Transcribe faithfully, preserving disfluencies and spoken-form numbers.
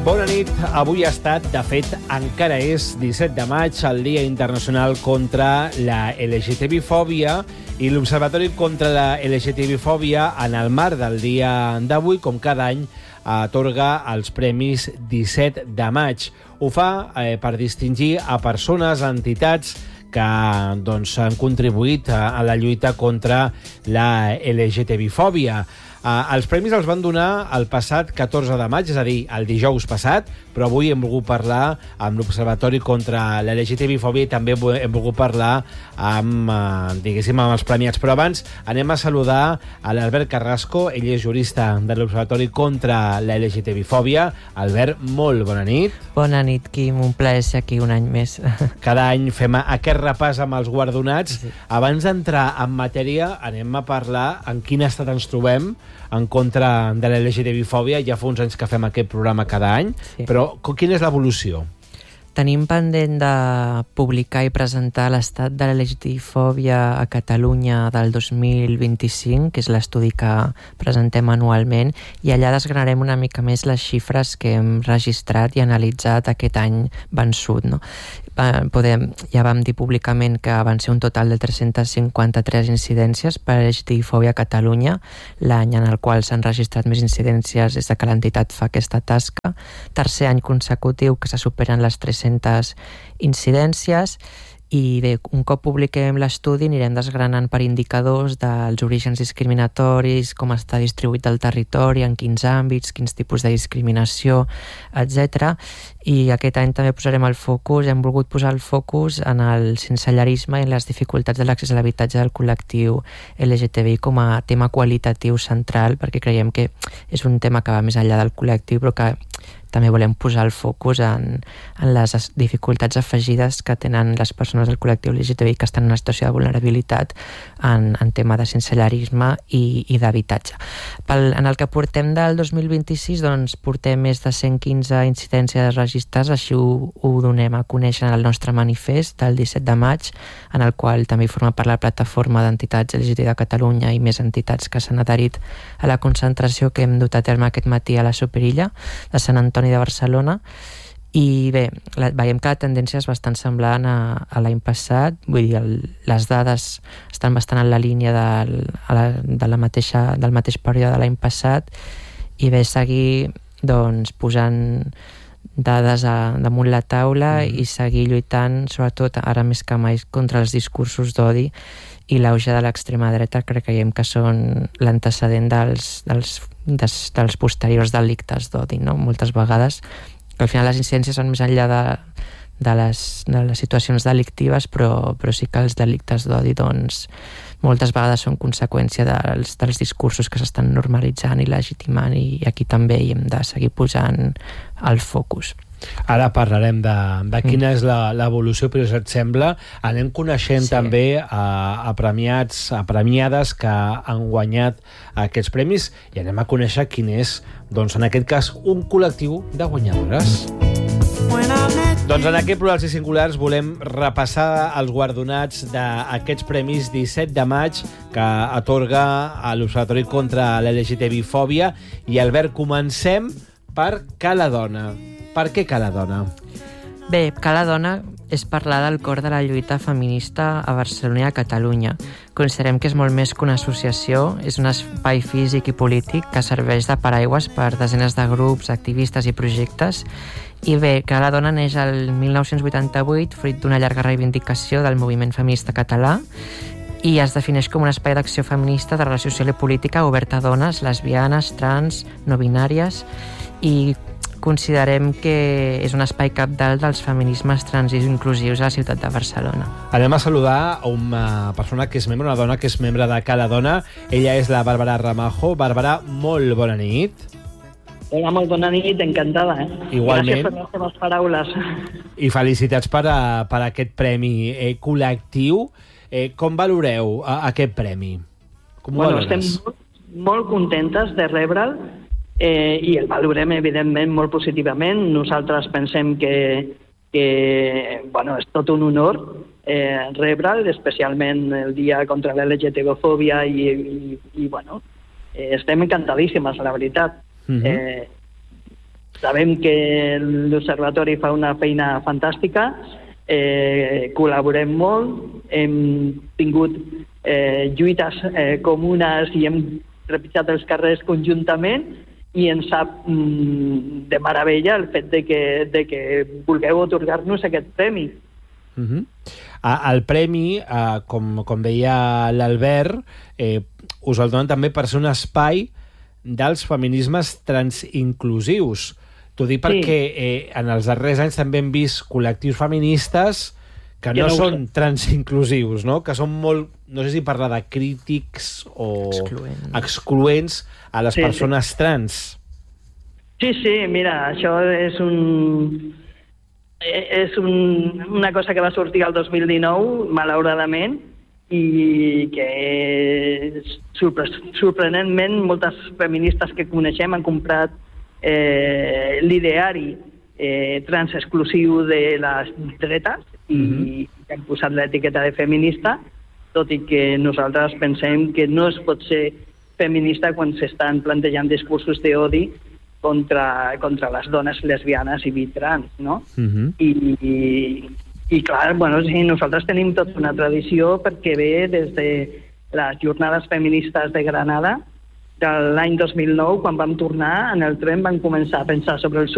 Bona nit. Avui ha estat, de fet, encara és disset de maig, el Dia Internacional contra la L G T B-fòbia, i l'Observatori contra la L G T B-fòbia, en el marc del dia d'avui, com cada any, atorga els premis disset de maig. Ho fa eh, per distingir a persones, a entitats que doncs, han contribuït a, a la lluita contra la L G T B-fòbia. Uh, els premis els van donar el passat catorze de maig, és a dir, el dijous passat, però avui hem volgut parlar amb l'Observatori contra la L G T B-fòbia i també hem volgut parlar amb, uh, diguéssim, amb els premiats. Però abans anem a saludar a l'Albert Carrasco, ell és jurista de l'Observatori contra la L G T B-fòbia. Albert, molt bona nit. Bona nit, Quim, un plaer ser aquí un any més. Cada any fem aquest repàs amb els guardonats. Sí. Abans d'entrar en matèria, anem a parlar en quin estat ens trobem en contra de la L G T B-fòbia. Ja fa uns anys que fem aquest programa cada any, sí. Però quina és l'evolució? Tenim pendent de publicar i presentar l'estat de la L G T B-fòbia a Catalunya del dos mil vint-i-cinc, que és l'estudi que presentem anualment, i allà desgranarem una mica més les xifres que hem registrat i analitzat aquest any vençut, no? Podem, ja vam dir públicament que van ser un total de tres-centes cinquanta-tres incidències per L G T B-fòbia a Catalunya, l'any en el qual s'han registrat més incidències des de que l'entitat fa aquesta tasca. Tercer any consecutiu que se superen les tres-centes incidències. I bé, un cop publiquem l'estudi anirem desgranant per indicadors dels orígens discriminatoris, com està distribuït el territori, en quins àmbits, quins tipus de discriminació, etcètera. I aquest any també posarem el focus, hem volgut posar el focus en el sensellarisme i en les dificultats de l'accés a l'habitatge del col·lectiu L G T B I com a tema qualitatiu central, perquè creiem que és un tema que va més enllà del col·lectiu, però que també volem posar el focus en, en les dificultats afegides que tenen les persones del col·lectiu L G T B I que estan en una situació de vulnerabilitat en, en tema de sensellarisme i, i d'habitatge. Pel, en el que portem del dos mil vint-i-sis, doncs, portem més de cent quinze incidències registrades, així ho, ho donem a conèixer en el nostre manifest del disset de maig, en el qual també forma part la plataforma d'entitats L G T B I de Catalunya i més entitats que s'han adherit a la concentració que hem dut a terme aquest matí a la Superilla de Sant Antoni de Barcelona. I bé, la, veiem que la tendència és bastant semblant a, a l'any passat, vull dir, el, les dades estan bastant en la línia del, a la, de la mateixa, del mateix període de l'any passat, i bé, seguir doncs, posant dades a, damunt la taula mm. i seguir lluitant, sobretot ara més que mai, contra els discursos d'odi i l'auge de l'extrema dreta, que creiem que són l'antecedent dels, dels, dels, dels posteriors delictes d'odi, no? Moltes vegades, que al final les incidències són més enllà de, de, les, de les situacions delictives, però, però sí que els delictes d'odi, doncs, moltes vegades són conseqüència dels, dels discursos que s'estan normalitzant i legitimant, i aquí també hi hem de seguir posant el focus. Ara parlarem de, de quina és l'evolució, però si et sembla, anem coneixent sí. també a, a premiats, a premiades que han guanyat aquests premis, i anem a conèixer quin és, doncs, en aquest cas, un col·lectiu de guanyadores. Doncs en aquest Plurals i Singulars volem repassar els guardonats d'aquests premis disset de maig que atorga a l'Observatori contra la L G T B-fòbia. I, Albert, comencem per Cala Dona. Per què Cala Dona? Bé, Cala Dona és parlar del cor de la lluita feminista a Barcelona i a Catalunya. Considerem que és molt més que una associació, és un espai físic i polític que serveix de paraigües per desenes de grups, activistes i projectes. I bé, Cala Dona neix el mil nou-cents vuitanta-vuit, fruit d'una llarga reivindicació del moviment feminista català, i es defineix com un espai d'acció feminista de relació social i política obert a dones, lesbianes, trans, no binàries, i considerem que és un espai cabdal dels feminismes trans i inclusius a la ciutat de Barcelona. Anem a saludar a una persona que és membre, una dona que és membre de Cala Dona. Ella és la Bàrbara Ramajo. Bàrbara, molt bona nit. Hola, molt bona nit, encantada. Eh? Igualment. Gràcies per les teves paraules. I felicitats per, a, per aquest premi eh, col·lectiu. Eh, com valoreu a, aquest premi? Com ho bueno, valores? Estem molt, molt contentes de rebre'l eh, i el valorem, evidentment, molt positivament. Nosaltres pensem que, que bueno, és tot un honor eh, rebre'l, especialment el dia contra la L G T B-fòbia i, i, i bueno, eh, estem encantadíssimes, la veritat. Uh-huh. eh, sabem que l'Observatori fa una feina fantàstica, eh, col·laborem molt, hem tingut eh, lluites eh, comunes i hem trepitjat els carrers conjuntament i ens sap mm, de meravella el fet de que, de que vulgueu otorgar-nos aquest premi. Uh-huh. El premi, eh, com, com deia l'Albert, eh, us el donen també per ser un espai dels feminismes transinclusius. T'ho dic perquè eh, en els darrers anys també hem vist col·lectius feministes que no, no són transinclusius, no? Que són molt, no sé si parlar de crítics o excloents, excloents a les sí, persones sí. trans. Sí, sí, mira, això és un... és un, una cosa que va sortir el dos mil dinou, malauradament, i que sorpre sorprenentment moltes feministes que coneixem han comprat eh, l'ideari eh, transexclusiu de les dretes i mm-hmm. han posat l'etiqueta de feminista, tot i que nosaltres pensem que no es pot ser feminista quan s'estan plantejant discursos d'odi contra, contra les dones lesbianes i bitrans, no? Mm-hmm. I, i I clar, bueno, sí, nosaltres tenim tota una tradició perquè ve des de les jornades feministes de Granada de l'any dos mil nou, quan vam tornar en el tren vam començar a pensar sobre el